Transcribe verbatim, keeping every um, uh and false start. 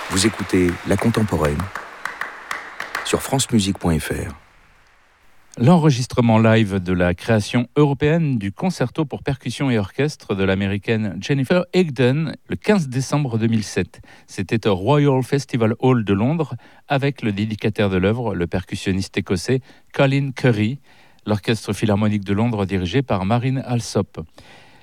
Vous écoutez La Contemporaine sur francemusique point f r. L'enregistrement live de la création européenne du concerto pour percussion et orchestre de l'américaine Jennifer Higdon le quinze décembre deux mille sept. C'était au Royal Festival Hall de Londres avec le dédicataire de l'œuvre, le percussionniste écossais Colin Currie, l'Orchestre Philharmonique de Londres dirigé par Marin Alsop.